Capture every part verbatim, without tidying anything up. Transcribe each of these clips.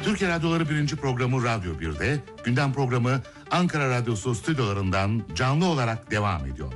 Türkiye Radyoları birinci programı Radyo bir'de, gündem programı Ankara Radyosu stüdyolarından canlı olarak devam ediyor.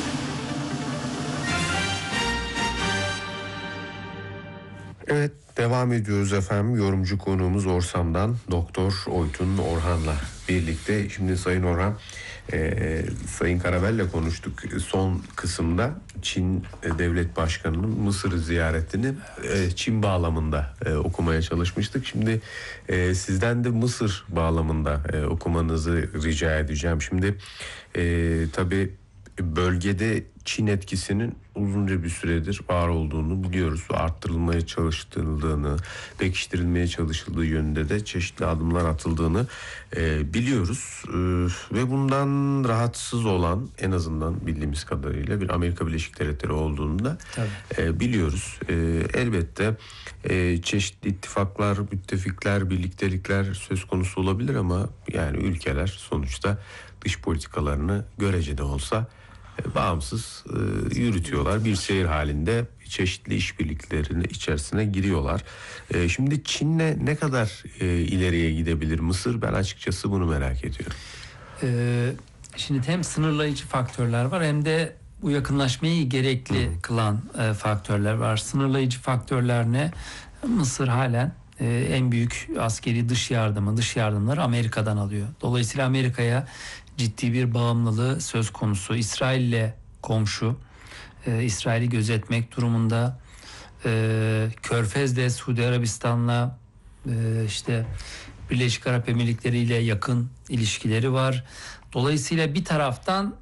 Evet, devam ediyoruz efendim. Yorumcu konuğumuz Orsam'dan Doktor Oytun Orhan'la birlikte. Şimdi Sayın Orhan, e, Sayın Karabel'le konuştuk. Son kısımda Çin Devlet Başkanı'nın Mısır ziyaretini e, Çin bağlamında e, okumaya çalışmıştık. Şimdi e, sizden de Mısır bağlamında e, okumanızı rica edeceğim. Şimdi e, tabii bölgede Çin etkisinin uzunca bir süredir var olduğunu biliyoruz. Arttırılmaya çalışıldığını, pekiştirilmeye çalışıldığı yönünde de çeşitli adımlar atıldığını e, biliyoruz. E, ve bundan rahatsız olan, en azından bildiğimiz kadarıyla, bir Amerika Birleşik Devletleri olduğunu da e, biliyoruz. E, elbette e, çeşitli ittifaklar, müttefikler, birliktelikler söz konusu olabilir ama yani ülkeler sonuçta dış politikalarını görece de olsa bağımsız e, yürütüyorlar. Bir seyir halinde çeşitli işbirliklerinin içerisine giriyorlar. E, şimdi Çin'le ne kadar e, ileriye gidebilir Mısır? Ben açıkçası bunu merak ediyorum. Ee, şimdi hem sınırlayıcı faktörler var hem de bu yakınlaşmayı gerekli Hı. kılan e, faktörler var. Sınırlayıcı faktörler ne? Mısır halen e, en büyük askeri dış yardımı, dış yardımları Amerika'dan alıyor. Dolayısıyla Amerika'ya ciddi bir bağımlılığı söz konusu. İsrail'le komşu, e, İsrail'i gözetmek durumunda. E, Körfez'de Suudi Arabistan'la e, işte Birleşik Arap Emirlikleri ile yakın ilişkileri var. Dolayısıyla bir taraftan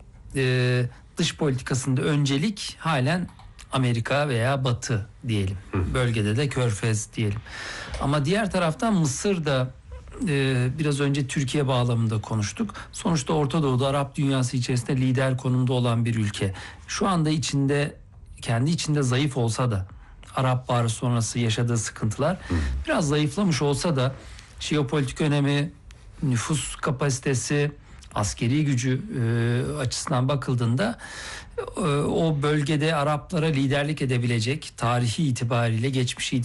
e, dış politikasında öncelik halen Amerika veya Batı diyelim. Hı. Bölgede de Körfez diyelim. Ama diğer taraftan Mısır da Ee, biraz önce Türkiye bağlamında konuştuk. Sonuçta Orta Doğu'da Arap dünyası içerisinde lider konumda olan bir ülke. Şu anda içinde, kendi içinde zayıf olsa da, Arap Baharı sonrası yaşadığı sıkıntılar Hı. biraz zayıflamış olsa da jeopolitik önemi, nüfus kapasitesi, askeri gücü e, açısından bakıldığında e, o bölgede Araplara liderlik edebilecek, tarihi itibariyle, geçmişi itibariyle